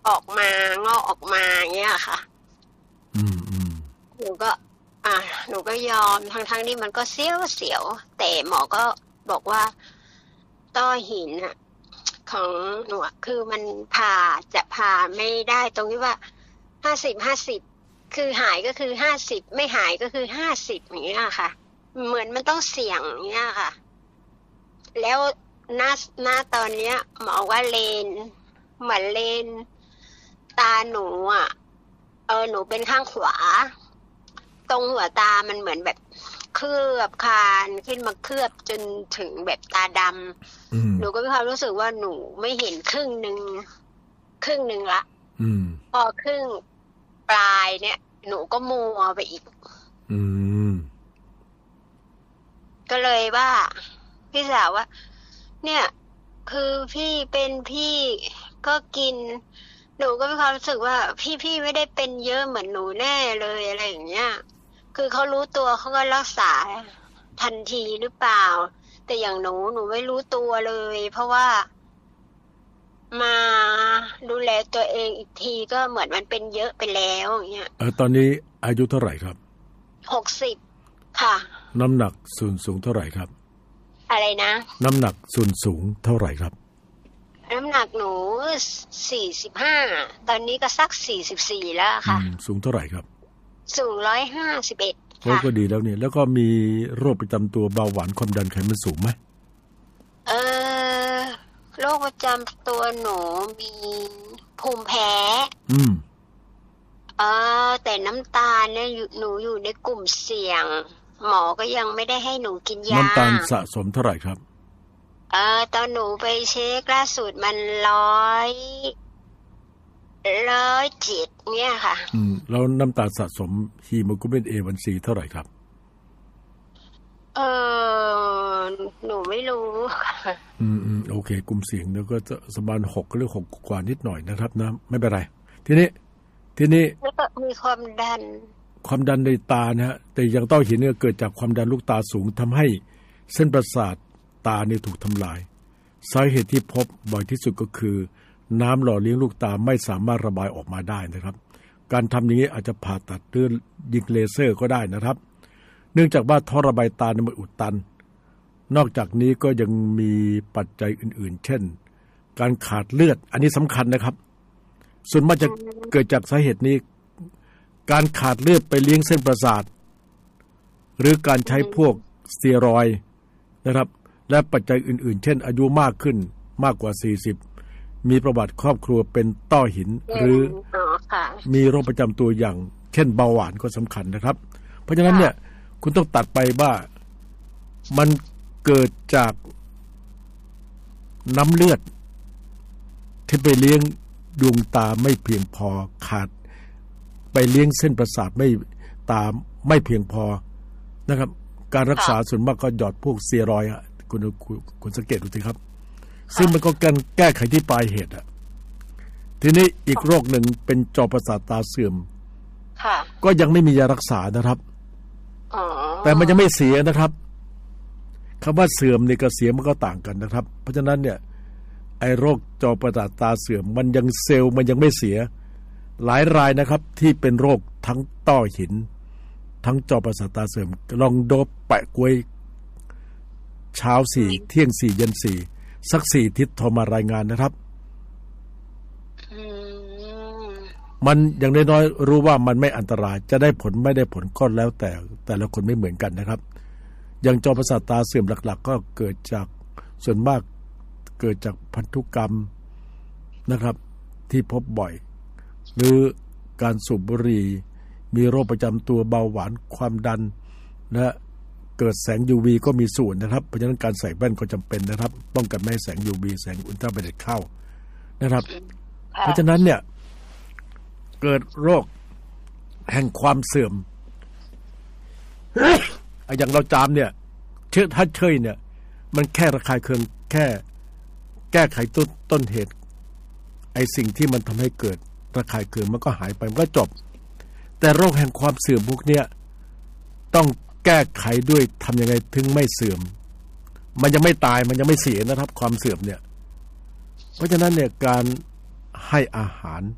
ออกมางอกออกมาอย่างเงี้ยค่ะหนูก็ยอมทั้งที่มันก็เสียวแต่หมอก็บอกว่าต้อหินอ่ะของหนูคือมันจะผ่าไม่ได้ตรงที่ว่า50คือหายก็คือ50ไม่หายก็คือ50อย่างเงี้ยค่ะเหมือนมันต้องเสี่ยงอย่างเงี้ยค่ะแล้วหน้าตอนเนี้ยหมอว่าเหมือนเลนตาหนูอ่ะหนูเป็นข้างขวาตรงหัวตามันเหมือนแบบเคลือบคานขึ้นมาเคลือบจนถึงแบบตาดำหนูก็มีความรู้สึกว่าหนูไม่เห็นครึ่งหนึ่งละพอครึ่งปลายเนี่ยหนูก็มัวไปอีกก็เลยว่าพี่สาวว่าเนี่ยคือพี่ก็กินหนูก็มีความรู้สึกว่าพี่ไม่ได้เป็นเยอะเหมือนหนูแน่เลยอะไรอย่างเงี้ยคือเขารู้ตัวเขาก็รักษาทันทีหรือเปล่าแต่อย่างหนูไม่รู้ตัวเลยเพราะว่ามาดูแลตัวเองอีกทีก็เหมือนมันเป็นเยอะไปแล้วอย่างเงี้ยตอนนี้อายุเท่าไหร่ครับ 60ค่ะน้ำหนักส่วนสูงเท่าไหร่ครับอะไรนะน้ำหนักส่วนสูงเท่าไหร่ครับน้ำหนักหนู45ตอนนี้ก็สัก44แล้วค่ะสูงเท่าไหร่ครับสูง151 ค่ะก็ดีแล้วเนี่ยแล้วก็มีโรคประจำตัวเบาหวานความดันไขมันสูงไหมโรคประจำตัวหนูมีภูมิแพ้แต่น้ำตาลเนี่ยหนูอยู่ในกลุ่มเสี่ยงหมอก็ยังไม่ได้ให้หนูกินยาน้ำตาลสะสมเท่าไหร่ครับตอนหนูไปเช็คล่าสุดมัน107เนี่ยค่ะแล้วน้ำตาลสะสมฮีโมโกลบิน A1C เท่าไหร่ครับหนูไม่รู้โอเคกลุ่มเสี่ยงแล้วก็จะประมาณ6หรือ6กว่านิดหน่อยนะครับนะไม่เป็นไรทีนี้แล้วก็มีความดันในตานะฮะแต่ยังต้องเห็นเนี่ยเกิดจากความดันลูกตาสูงทำให้เส้นประสาทตาเนี่ยถูกทำลายสาเหตุที่พบบ่อยที่สุดก็คือน้ำหล่อเลี้ยงลูกตาไม่สามารถระบายออกมาได้นะครับการทำอย่างนี้อาจจะผ่าตัดหรือยิงเลเซอร์ก็ได้นะครับเนื่องจากว่าท่อระบายตามันอุดตันนอกจากนี้ก็ยังมีปัจจัยอื่นๆเช่นการขาดเลือดอันนี้สำคัญนะครับส่วนมากจะเกิดจากสาเหตุนี้การขาดเลือดไปเลี้ยงเส้นประสาทหรือการใช้พวกสเตียรอยด์นะครับและปัจจัยอื่นๆเช่นอายุมากขึ้นมากกว่า40มีประวัติครอบครัวเป็นต้อหินหรือมีโรคประจำตัวอย่างเช่นเบาหวานก็สำคัญนะครับเพราะฉะนั้นเนี่ยคุณต้องตัดไปว่ามันเกิดจากน้ำเลือดที่ไปเลี้ยงดวงตาไม่เพียงพอขาดไปเลี้ยงเส้นประสาทตาไม่เพียงพอนะครับการรักษาส่วนมากก็หยอดพวกสเตียรอยด์คุณสังเกตดูสิครับซึ่งมันก็การแก้ไขที่ปลายเหตุทีนี้อีกโรคหนึ่งเป็นจอประสาทตาเสื่อมก็ยังไม่มียารักษานะครับแต่มันยังไม่เสียนะครับคำว่าเสื่อมในกับเสียมันก็ต่างกันนะครับเพราะฉะนั้นเนี่ยไอ้โรคจอประสาทตาเสื่อมมันยังเซลล์มันยังไม่เสียหลายรายนะครับที่เป็นโรคทั้งต้อหินทั้งจอประสาทตาเสื่อมลองโดบแปะกล้วยเช้า4เที่ยง4เย็น4สัก4ทิศโทรมารายงานนะครับมันอย่างน้อยๆรู้ว่ามันไม่อันตรายจะได้ผลไม่ได้ผลก็แล้วแต่ละคนไม่เหมือนกันนะครับอย่างจอประสาทตาเสื่อมหลักๆก็เกิดจากส่วนมากเกิดจากพันธุกรรมนะครับที่พบบ่อยหรือการสูบบุหรี่มีโรคประจำตัวเบาหวานความดันและเกิดแสง UV ก็มีส่วนนะครับเพราะฉะนั้นการใส่แว่นก็จำเป็นนะครับป้องกันไม่ให้แสง UV แสงอุลตราไวโอเลตเข้านะครับเพราะฉะนั้นเนี่ยเกิดโรคแห่งความเสื่อมอย่างเราจามเนี่ยถ้าเชยเนี่ยมันแค่ระคายเคืองแค่แก้ไขต้นเหตุไอ้สิ่งที่มันทำให้เกิดระคายเคืองมันก็หายไปมันก็จบแต่โรคแห่งความเสื่อมพวกเนี้ยต้องแก้ไขด้วยทำยังไงถึงไม่เสื่อมมันยังไม่ตายมันยังไม่เสียนะครับความเสื่อมเนี่ยเพราะฉะนั้นเนี่ยการให้อาหาร